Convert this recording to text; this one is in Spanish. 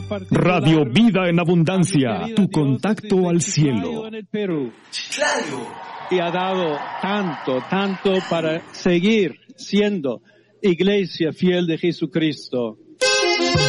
Radio Vida en Abundancia, tu contacto al cielo. Y ha dado tanto para seguir siendo iglesia fiel de Jesucristo.